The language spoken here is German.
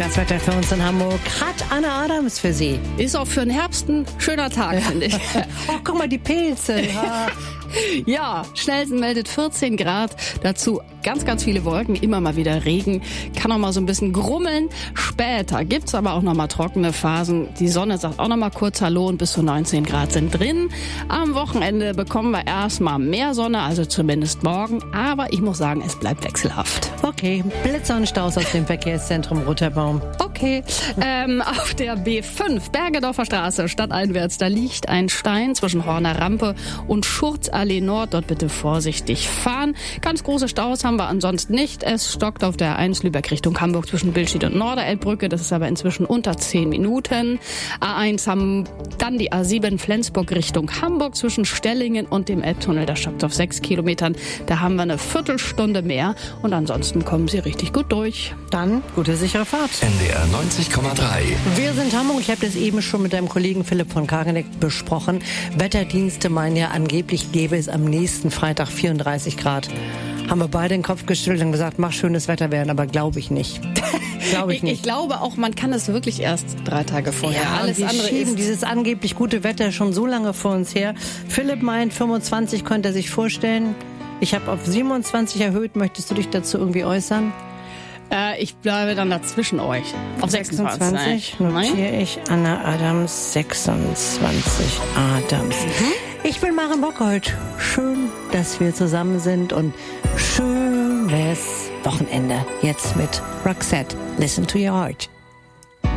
Das Wetter für uns in Hamburg hat Anna Adams für Sie. Ist auch für den Herbst ein schöner Tag, finde ich. Oh, guck mal, die Pilze. Ja, Schnellsen meldet 14 Grad. Dazu ganz, ganz viele Wolken, immer mal wieder Regen. Kann auch mal so ein bisschen grummeln. Später gibt's aber auch noch mal trockene Phasen. Die Sonne sagt auch noch mal kurz Hallo und bis zu 19 Grad sind drin. Am Wochenende bekommen wir erstmal mehr Sonne, also zumindest morgen. Aber ich muss sagen, es bleibt wechselhaft. Okay, Blitzer und Staus aus dem Verkehrszentrum Rotterbaum. Okay, auf der B5, Bergedorfer Straße, stadteinwärts, da liegt ein Stein zwischen Horner Rampe und Schurzallee Nord. Dort bitte vorsichtig fahren. Ganz große Staus haben wir ansonsten nicht. Es stockt auf der A1 Lübeck Richtung Hamburg zwischen Billstedt und Norderelbbrücke. Das ist aber inzwischen unter 10 Minuten. A1 haben dann die A7 Flensburg Richtung Hamburg zwischen Stellingen und dem Elbtunnel. Da stockt auf 6 Kilometern. Da haben wir eine Viertelstunde mehr. Und ansonsten kommen Sie richtig gut durch. Dann gute, sichere Fahrt. NDR 90,3. Wir sind Hamburg. Ich habe das eben schon mit deinem Kollegen Philipp von Kageneck besprochen. Wetterdienste meinen ja, angeblich gäbe es am nächsten Freitag 34 Grad. Haben wir beide den Kopf geschüttelt und gesagt, mach schönes Wetter werden, aber glaube ich nicht. Glaube ich nicht. Ich glaube auch, man kann es wirklich erst 3 Tage vorher. Ja, alles wir andere schieben ist dieses angeblich gute Wetter schon so lange vor uns her. Philipp meint, 25 könnte er sich vorstellen. Ich habe auf 27 erhöht. Möchtest du dich dazu irgendwie äußern? Ich bleibe dann dazwischen euch. Auf 26 notiere ich Anna Adams, 26 Adams. Ich bin Maren Bockhold. Schön, dass wir zusammen sind und schönes Wochenende. Jetzt mit Roxette. Listen to your heart.